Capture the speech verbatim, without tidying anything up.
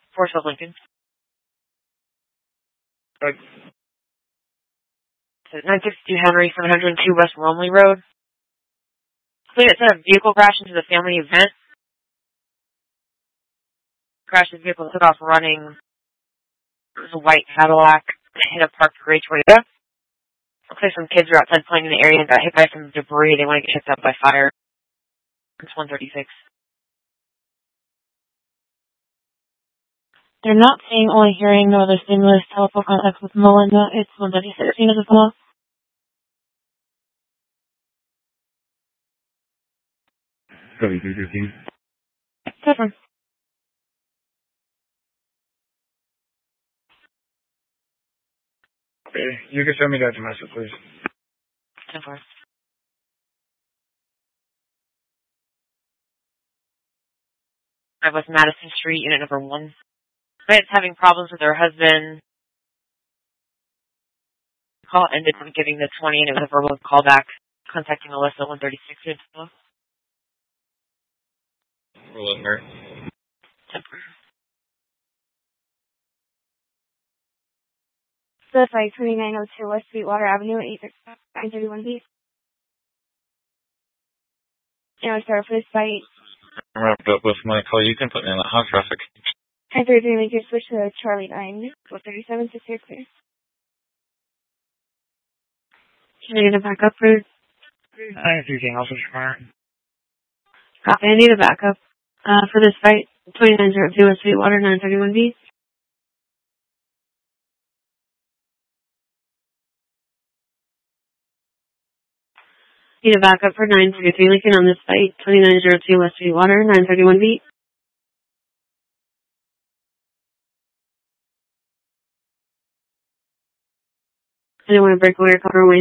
four twelve Lincoln. Right. nine sixty-two Henry, seven oh two West Romley Road. So it's a vehicle crash into the family event. Crashed the vehicle, took off running. It was a white Cadillac, hit a parked gray Toyota. Looks like some kids were outside playing in the area and got hit by some debris. They want to get checked out by fire. It's one thirty-six. They're not seeing, only hearing, no other stimulus. Telephone contact with Melinda. It's one thirty-six. Seen as a follow. thirty-three fifteen. Different. Okay, you can send me that message, please. ten four. I was Madison Street, unit number one. It's having problems with her husband. Call ended from giving the twenty, and it was a verbal callback. Contacting Alyssa, one thirty-six. Roll it, Mary. The site twenty-nine oh two West Sweetwater Avenue, eight six nine thirty-one B. And I start for this site. I'm wrapped up with my call. You can put me in the hot traffic. ten thirty-three, make your switch to Charlie nine, four thirty-seven, to clear clear. Can I get a backup for? I have anything else, Mister Meyer? Copy, I need a backup. Uh, for this site, twenty-nine oh two West Sweetwater, nine thirty-one B. Need a backup for nine thirty-three Lincoln on this site, twenty-nine oh two West Sweetwater, nine thirty-one B. I don't want to break away or cover away.